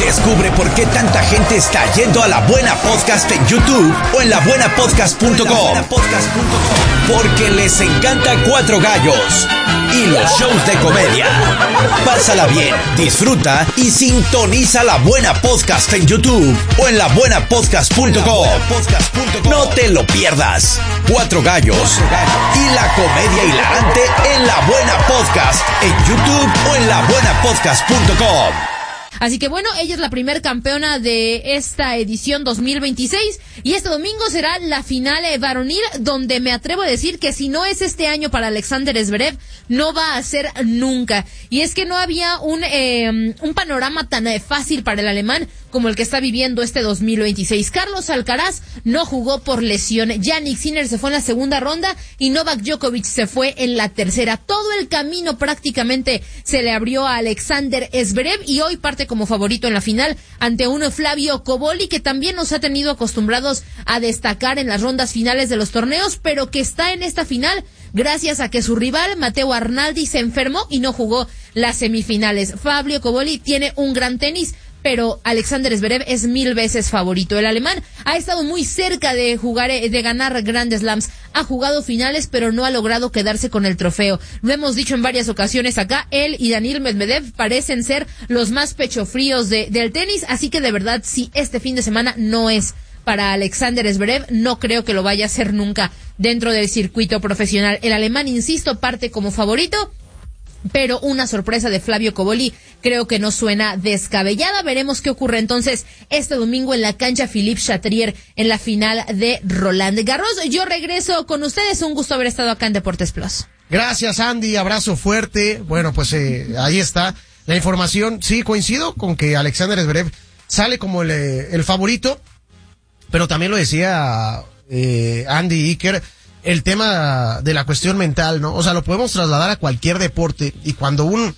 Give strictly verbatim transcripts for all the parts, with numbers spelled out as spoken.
Descubre por qué tanta gente está yendo a La Buena Podcast en YouTube o en la buena podcast punto com. Porque les encanta Cuatro Gallos y los shows de comedia. Pásala bien, disfruta y sintoniza La Buena Podcast en YouTube o en la buena podcast punto com. No te lo pierdas. Cuatro Gallos y la comedia hilarante en La Buena Podcast en YouTube o en la buena podcast punto com. Así que bueno, ella es la primer campeona de esta edición dos mil veintiséis y este domingo será la final varonil, donde me atrevo a decir que si no es este año para Alexander Zverev, no va a ser nunca. Y es que no había un eh, un panorama tan eh, fácil para el alemán como el que está viviendo este dos mil veintiséis. Carlos Alcaraz no jugó por lesión, Jannik Sinner se fue en la segunda ronda y Novak Djokovic se fue en la tercera. Todo el camino prácticamente se le abrió a Alexander Zverev y hoy parte como favorito en la final ante un Flavio Cobolli que también nos ha tenido acostumbrados a destacar en las rondas finales de los torneos, pero que está en esta final gracias a que su rival Matteo Arnaldi se enfermó y no jugó las semifinales. Flavio Cobolli tiene un gran tenis, pero Alexander Zverev es mil veces favorito. El alemán ha estado muy cerca de jugar, de ganar Grand Slams, ha jugado finales, pero no ha logrado quedarse con el trofeo. Lo hemos dicho en varias ocasiones acá, él y Daniil Medvedev parecen ser los más pechofríos de, del tenis, así que de verdad, si este fin de semana no es para Alexander Zverev, no creo que lo vaya a hacer nunca dentro del circuito profesional. El alemán, insisto, parte como favorito, pero una sorpresa de Flavio Cobolli creo que no suena descabellada. Veremos qué ocurre entonces este domingo en la cancha Philippe Chatrier en la final de Roland Garros. Yo regreso con ustedes, un gusto haber estado acá en Deportes Plus. Gracias, Andy, abrazo fuerte. Bueno, pues eh, ahí está la información. Sí, coincido con que Alexander Zverev sale como el, el favorito, pero también lo decía eh, Andy Iker, el tema de la cuestión mental, ¿no? O sea, lo podemos trasladar a cualquier deporte, y cuando un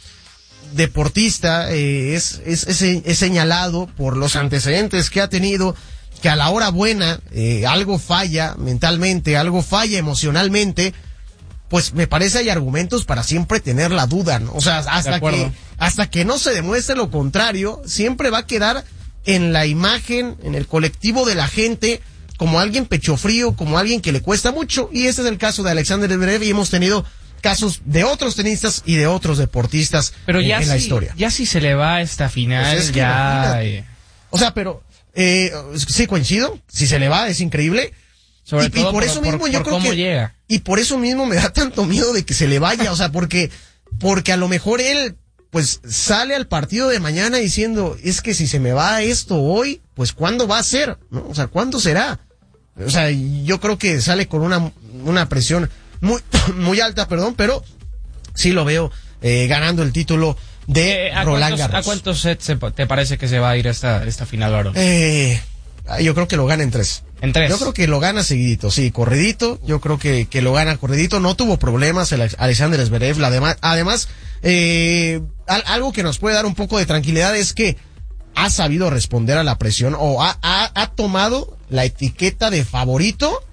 deportista eh, es, es, es, es señalado por los antecedentes que ha tenido, que a la hora buena eh, algo falla mentalmente, algo falla emocionalmente, pues me parece hay argumentos para siempre tener la duda, ¿no? O sea, hasta que, hasta que no se demuestre lo contrario, siempre va a quedar en la imagen, en el colectivo de la gente, como alguien pecho frío, como alguien que le cuesta mucho, y ese es el caso de Alexander Zverev, y hemos tenido casos de otros tenistas y de otros deportistas pero ya en, en si, la historia. Ya si se le va a esta final, pues es que ya... Eh... O sea, pero, eh, sí coincido, si se le va es increíble. Sobre y, todo y por, por eso mismo por, yo por creo cómo que... llega. Y por eso mismo me da tanto miedo de que se le vaya, o sea, porque, porque a lo mejor él, pues, sale al partido de mañana diciendo, es que si se me va esto hoy, pues, ¿cuándo va a ser? ¿No? O sea, ¿cuándo será? O sea, yo creo que sale con una, una presión muy, muy alta, perdón, pero sí lo veo eh, ganando el título de eh, ¿a Roland cuántos, Garros. ¿A cuántos sets se, te parece que se va a ir esta, esta final, varón? Eh, yo creo que lo gana en tres. En tres. Yo creo que lo gana seguidito, sí, corridito, yo creo que, que lo gana corridito, no tuvo problemas el Alexander Zverev, la además, además eh, al, algo que nos puede dar un poco de tranquilidad es que ha sabido responder a la presión, o ha, ha, ha tomado la etiqueta de favorito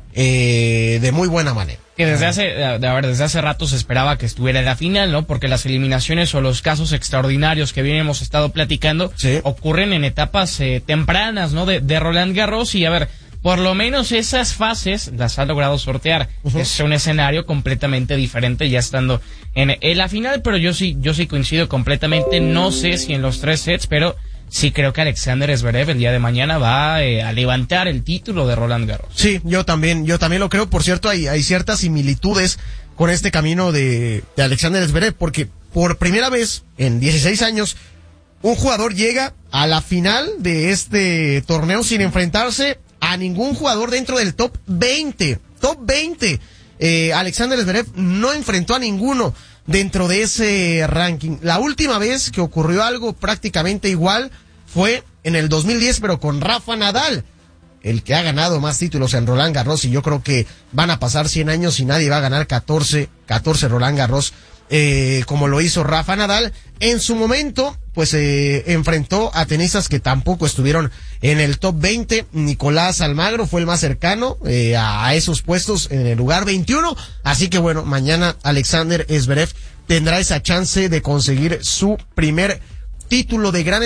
eh, de muy buena manera. Que desde hace, de, de, a ver, desde hace rato se esperaba que estuviera en la final, ¿no? Porque las eliminaciones o los casos extraordinarios que bien hemos estado platicando, sí, ocurren en etapas eh, tempranas, ¿no? De, de Roland Garros, y a ver, por lo menos esas fases las ha logrado sortear. Uh-huh. Es un escenario completamente diferente ya estando en, en la final, pero yo sí, yo sí coincido completamente, no sé si en los tres sets, pero sí creo que Alexander Zverev el día de mañana va eh, a levantar el título de Roland Garros. Sí, yo también, yo también lo creo. Por cierto, hay, hay ciertas similitudes con este camino de, de Alexander Zverev, porque por primera vez en dieciséis años, un jugador llega a la final de este torneo sin enfrentarse a ningún jugador dentro del top veinte. Top veinte. Eh, Alexander Zverev no enfrentó a ninguno dentro de ese ranking. La última vez que ocurrió algo prácticamente igual fue en el dos mil diez, pero con Rafa Nadal, el que ha ganado más títulos en Roland Garros, y yo creo que van a pasar cien años y nadie va a ganar catorce, catorce Roland Garros eh, como lo hizo Rafa Nadal. En su momento, pues eh, enfrentó a tenistas que tampoco estuvieron en el top veinte. Nicolás Almagro fue el más cercano eh, a, a esos puestos en el lugar veintiuno. Así que bueno, mañana Alexander Zverev tendrá esa chance de conseguir su primer título de gran